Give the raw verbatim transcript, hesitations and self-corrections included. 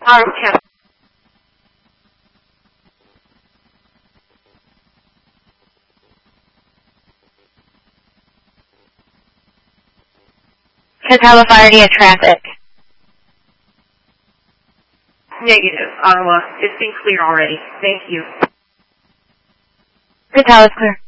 Arm test. Catalifornia traffic. Negative, Ottawa. It's been clear already. Thank you. Catali's clear.